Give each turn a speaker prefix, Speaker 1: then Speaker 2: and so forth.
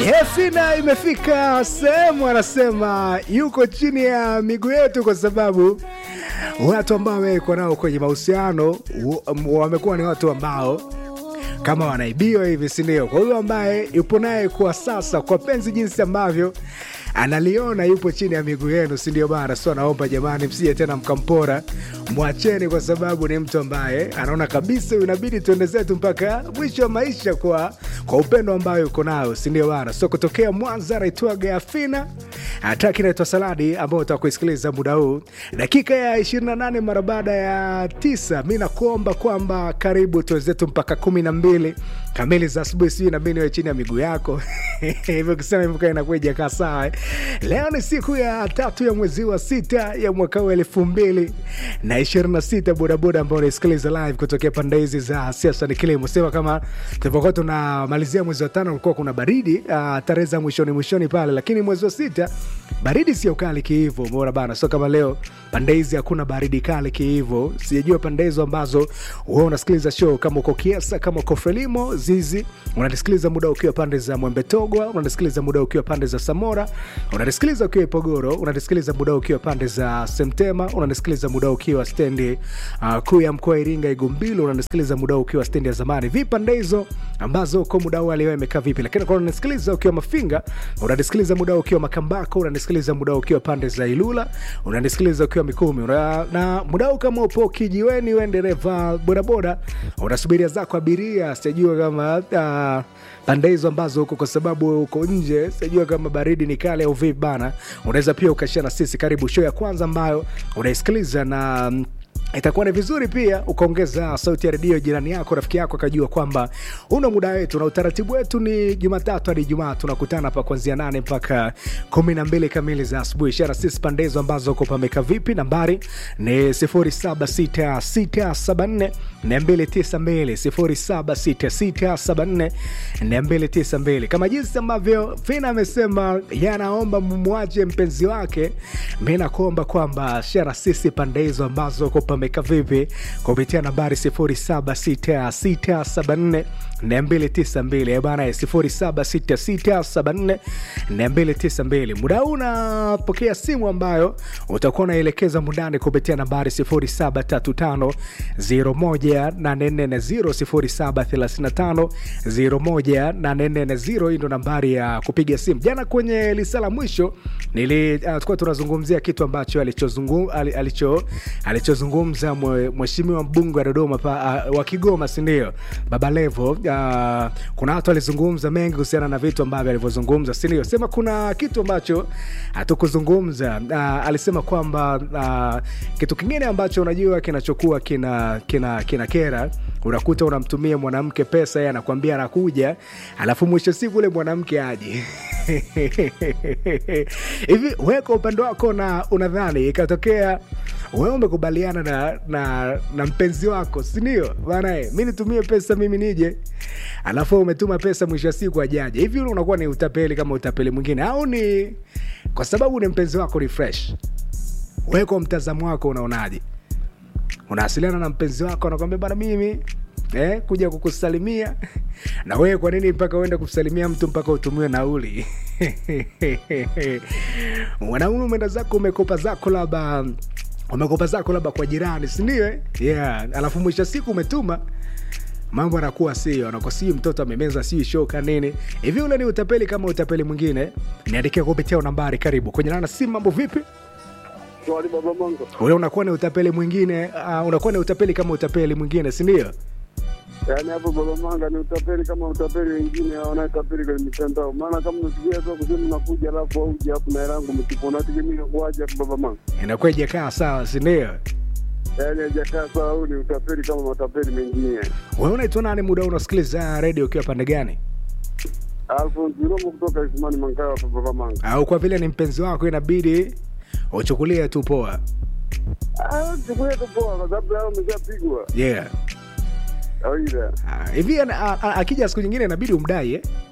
Speaker 1: Hefina imefika sehemu anasema yuko chini ya miguu yetu, kwa sababu watu ambao wamekuwa nao kwenye mahusiano wamekuwa ni watu ambao kama wanaibiwa hivi, si ndio? Kwa hiyo ambaye yupo naye kwa sasa, kwa penzi jinsi ambavyo analiona, yupo chini ya miguu yenu, si ndio bana? So naomba jamani, msije tena mkampora, mwacheni, kwa sababu ni mtu ambaye anaona kabisa inabidi tuende zetu mpaka mwisho wa maisha kwa upendo ambao yuko nao, si ndio bana? So kutokea Mwanza anaitwa Gafina, ataki naitwa Saladi, ambao utakuisikiliza muda huu dakika ya 28 mara baada ya 9. Mimi nakuomba kwamba karibu tuwezetu mpaka 12 kamili za asubuhi, sio inabidi wewe chini ya miguu yako hivyo kusema hivyo inakuja kaa sawa. Leo ni siku ya 3 ya mwezi wa 6 ya mwaka wa 2026. Bodaboda ambao unasikiliza live kutokea pande hizi za siasa ni kilimo. Sema kama tulipokuwa tunamalizia mwezi wa 5 ulikuwa kuna baridi tarehe za mwishoni pale, lakini mwezi wa 6 baridi sio kali kihivyo, bora bana. So kama leo pande hizi hakuna baridi kali kihivyo, sijajua pande hizo ambazo wewe unasikiliza show, kama uko Kiesa, kama uko Frelimo Zizi, unanisikiliza muda ukiwa pande za Mwembe Togwa, unanisikiliza muda ukiwa pande za Samora, unanisikiliza ukiwa Ipogoro, unanisikiliza muda ukiwa pande za Semtema, unanisikiliza muda ukiwa stendi kuu ya mkoa Iringa Igumbilo, unanisikiliza muda ukiwa stendi ya zamani. Vipi pande hizo ambazo kwa muda wale wewe imekaa vipi? Lakini kwa unanisikiliza ukiwa Mafinga, unanisikiliza muda ukiwa Makambako, unanisikiliza muda ukiwa pande za Ilula, unanisikiliza ukiwa Mikumi, na muda kama upo kijiweni, wewe dereva bodaboda unasubiria zako abiria, sijajua kama pande hizo ambazo huko, kwa sababu uko nje, sijajua kama baridi ni kali au vipi bana. Unaweza pia ukashare na sisi. Karibu show ya kwanza ambayo unaisikiliza, na itakuwa ni vizuri pia ukaongeza sauti ya redio jirani yako, rafiki yako akajua kwamba una muda wetu, na utaratibu wetu ni Jumatatu hadi Ijumaa tunakutana hapa kuanzia 8 mpaka 12 kamili za asubuhi. Share sisi pande hizo ambazo uko pameka vipi. Nambari ni 076674 292 076674 kama jinsi ambavyo Fina amesema yanaomba mumwache mpenzi wake. Mimi nakuomba kwamba share sisi pande hizo ambazo uko pameka vipi kupitia nambari 076674 292 bana, 076674 292. Muda unapokea simu ambayo utakuwa unaelekeza mundani kupitia nambari 0735 01840 0735 hii ndo nambari ya kupiga simu. Jana kwenye lisala mwisho tulikuwa tunazungumzia kitu ambacho alichozungumza mheshimiwa mbunge wa Dodoma wa Kigoma, si ndio, Baba Levo. Kuna watu walizungumza mengi kuhusiana na vitu ambavyo alivyozungumza, si ndio? Sema kuna kitu ambacho hatukuzungumza. Alisema kwamba kitu kingine ambacho unajua kinachokuwa kina kera, unakuta unamtumia mwanamke pesa, yeye anakuambia anakuja, alafu mwisho siku ule mwanamke aje hivi wewe kwa upande wako, na unadhani ikatokea wewe umekubaliana na mpenzi wako, si ndio bana, mimi nitumie pesa mimi nije, alafu umetuma pesa mwisho siku ajaje, hivi unakuwa ni utapeli kama utapeli mwingine, au ni kwa sababu ni mpenzi wako refresh? Wewe kwa mtazamo wako unaonaje? Unawasiliana na mpenzi wako anakuambia bana mimi kuja kukusalimia, na wewe kwa nini mpaka uende kusalimia mtu mpaka utumie nauli? Mwanaume umeenda zako umekopa zako labda kwa jirani, si ndio? Yeah, alafu mwisho siku umetuma, mambo yanakuwa sio, anakuwa si mtoto amemeza si shoka nini. Hivi ule ni utapeli kama utapeli mwingine? Niandikia kupitia nambari. Karibu kwenye nana simu. Mambo vipi?
Speaker 2: Swali baba Mango.
Speaker 1: Ule unakuwa ni utapeli mwingine, unakuwa ni utapeli kama utapeli mwingine, si ndio?
Speaker 2: Yaani hapo baba Manga ni utapeli kama utapeli wengine wanaotapeli kwenye mitandao. Maana kama unasikia tu kusema unakuja alafu uje hapo na rangu mtipona tegemea kuaje baba Manga.
Speaker 1: Inakuwa kaa sawa, si ndio?
Speaker 2: Yaani hajakaa sawa, ni utapeli kama utapeli mengine.
Speaker 1: Wewe unaitwa nani, muda unasikiliza radio ukiwa pande gani?
Speaker 2: Alfonso Romo kutoka Isimani Mangawa baba Manga.
Speaker 1: Au kwa vile ni mpenzi wako inabidi uchukulie tu poa?
Speaker 2: Chukulia tu poa kwa sababu leo umeshapigwa.
Speaker 1: Yeah.
Speaker 2: Aida.
Speaker 1: Hivi akija siku nyingine inabidi umdai